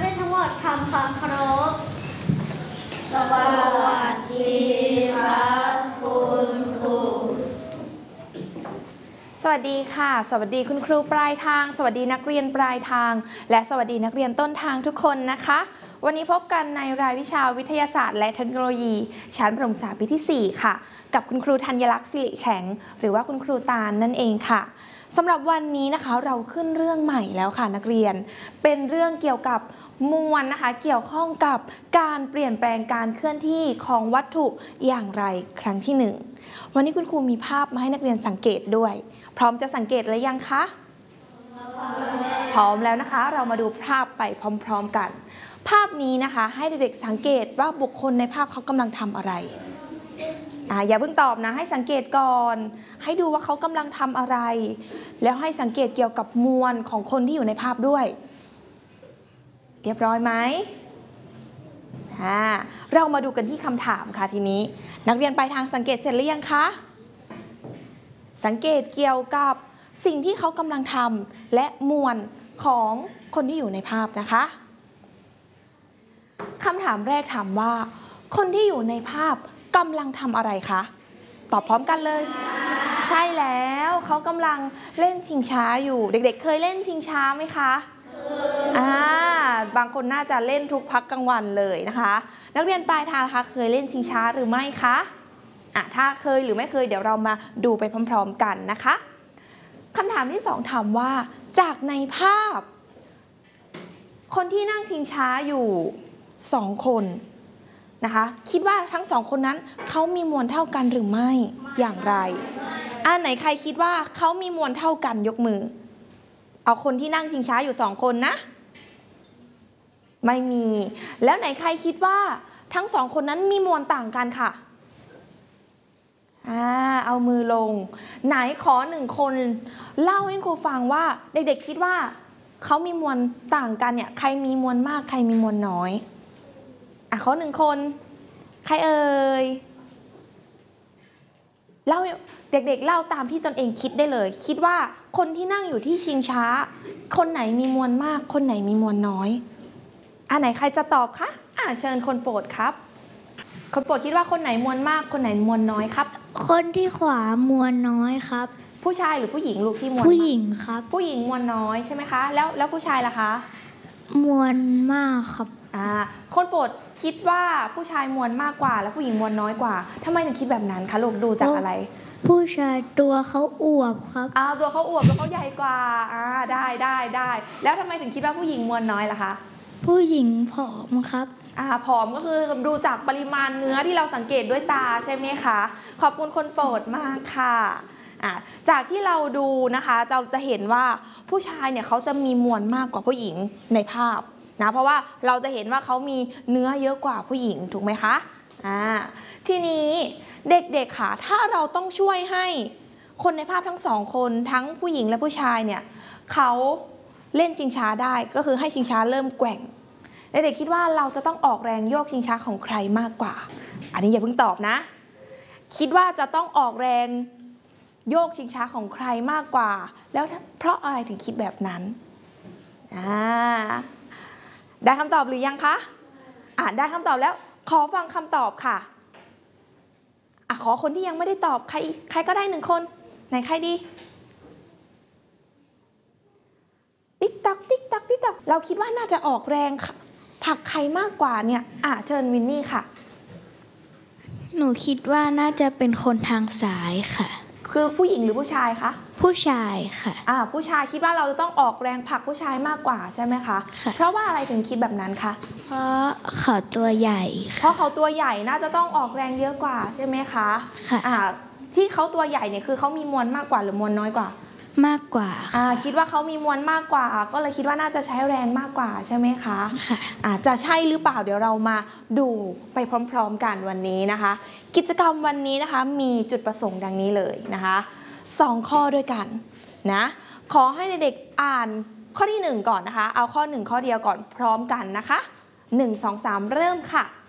เรียนทั้งหมดทำความเคารพสวัสดีครับคุณครูสวัสดีค่ะสวัสดีคุณครูปลายทางสวัสดีนักเรียนปลายทางและสวัสดีนักเรียนต้นทางทุกคนนะคะวันนี้พบกันในรายวิชาวิทยาศาสตร์และเทคโนโลยีชั้นประถมศึกษาปีที่4ค่ะกับคุณครูธัญลักษณ์สิริแข็งหรือว่าคุณครูตาลนั่นเองค่ะสำหรับวันนี้นะคะเราขึ้นเรื่องใหม่แล้วค่ะนักเรียนเป็นเรื่องเกี่ยวกับมวลนะคะเกี่ยวข้องกับการเปลี่ยนแปลงการเคลื่อนที่ของวัตถุอย่างไรครั้งที่1วันนี้คุณครูมีภาพมาให้นักเรียนสังเกตด้วยพร้อมจะสังเกตหรือยังคะพร้อมแล้วนะคะเรามาดูภาพไปพร้อมๆกันภาพนี้นะคะให้เด็กๆสังเกตว่าบุคคลในภาพเขากำลังทำอะไรอย่าเพิ่งตอบนะให้สังเกตก่อนให้ดูว่าเขากำลังทำอะไรแล้วให้สังเกตเกี่ยวกับมวลของคนที่อยู่ในภาพด้วยเรียบร้อยไหมเรามาดูกันที่คำถามค่ะทีนี้นักเรียนปลายทางสังเกตเสร็จหรือยังคะสังเกตเกี่ยวกับสิ่งที่เขากำลังทำและมวลของคนที่อยู่ในภาพนะคะคำถามแรกถามว่าคนที่อยู่ในภาพกำลังทำอะไรคะตอบพร้อมกันเลยใช่แล้วเขากำลังเล่นชิงช้าอยู่เด็กๆเคยเล่นชิงช้าไหมคะบางคนน่าจะเล่นทุกพักกลางวันเลยนะคะนักเรียนปลายทางคะเคยเล่นชิงช้าหรือไม่คะถ้าเคยหรือไม่เคยเดี๋ยวเรามาดูไปพร้อมๆกันนะคะคำถามที่2ถามว่าจากในภาพคนที่นั่งชิงช้าอยู่2คนนะคะคิดว่าทั้ง2คนนั้นเขามีมวลเท่ากันหรือไม่อย่างไรไหนใครคิดว่าเขามีมวลเท่ากันยกมือเอาคนที่นั่งชิงช้าอยู่2คนนะไม่มีแล้วไหนใครคิดว่าทั้ง2คนนั้นมีมวลต่างกันค่ะเอามือลงไหนขอ1คนเล่าให้ครูฟังว่าเด็กๆคิดว่าเขามีมวลต่างกันเนี่ยใครมีมวลมากใครมีมวลน้อยขอ1คนใครเอ่ยเล่าเด็กๆเล่าตามที่ตนเองคิดได้เลยคิดว่าคนที่นั่งอยู่ที่ชิงช้าคนไหนมีมวลมากคนไหนมีมวลน้อยไหนใครจะตอบคะเชิญคนโปรดครับคนโปรดคิดว่าคนไหนมวลมากคนไหนมวลน้อยครับคนที่ขวามวลน้อยครับผู้ชายหรือผู้หญิงลูกที่มวลผู้หญิงครับผู้หญิงมวลน้อยใช่ไหมคะแล้วผู้ชายล่ะคะมวลมากครับคนโปรดคิดว่าผู้ชายมวลมากกว่าแล้วผู้หญิงมวลน้อยกว่าทำไมถึงคิดแบบนั้นคะลูกดูจากอะไรผู้ชายตัวเขาอวบครับตัวเขาอวบแล้วเขาใหญ่กว่าได้แล้วทำไมถึงคิดว่าผู้หญิงมวลน้อยล่ะคะผู้หญิงผอมครับผอมก็คือดูจากปริมาณเนื้อที่เราสังเกตด้วยตาใช่ไหมคะขอบคุณคนโปรดมากค่ะจากที่เราดูนะคะเราจะเห็นว่าผู้ชายเนี่ยเขาจะมีมวลมากกว่าผู้หญิงในภาพนะเพราะว่าเราจะเห็นว่าเขามีเนื้อเยอะกว่าผู้หญิงถูกไหมคะทีนี้เด็กๆค่ะถ้าเราต้องช่วยให้คนในภาพทั้ง2คนทั้งผู้หญิงและผู้ชายเนี่ยเขาเล่นชิงช้าได้ก็คือให้ชิงช้าเริ่มแกว่งเด็กๆคิดว่าเราจะต้องออกแรงโยกชิงช้าของใครมากกว่าอันนี้อย่าเพิ่งตอบนะคิดว่าจะต้องออกแรงโยกชิงช้าของใครมากกว่าแล้วเพราะอะไรถึงคิดแบบนั้นได้คำตอบหรือยังคะได้คำตอบแล้วขอฟังคำตอบค่ะขอคนที่ยังไม่ได้ตอบใครก็ได้1คนไหนใครดีติ๊กตักติ๊กตักติ๊กตักเราคิดว่าน่าจะออกแรงผลักใครมากกว่าเนี่ยเชิญวินนี่ค่ะหนูคิดว่าน่าจะเป็นคนทางซ้ายค่ะคือผู้หญิงหรือผู้ชายคะผู้ชายค่ะผู้ชายคิดว่าเราจะต้องออกแรงผลักผู้ชายมากกว่าใช่ไหมคะเพราะว่าอะไรถึงคิดแบบนั้นคะเพราะเขาตัวใหญ่เพราะเขาตัวใหญ่น่าจะต้องออกแรงเยอะกว่าใช่ไหมคะที่เขาตัวใหญ่เนี่ยคือเขามีมวลมากกว่าหรือมวลน้อยกว่ามากกว่าคิดว่าเขามีมวลมากกว่าก็เลยคิดว่าน่าจะใช้แรงมากกว่าใช่ไหมคะค่ะจะใช่หรือเปล่าเดี๋ยวเรามาดูไปพร้อมๆกันวันนี้นะคะกิจกรรมวันนี้นะคะมีจุดประสงค์ดังนี้เลยนะคะ2ข้อด้วยกันนะขอให้เด็กๆอ่านข้อที่1ก่อนนะคะเอาข้อ1ข้อเดียวก่อนพร้อมกันนะคะ1 2 3เริ่มค่ะ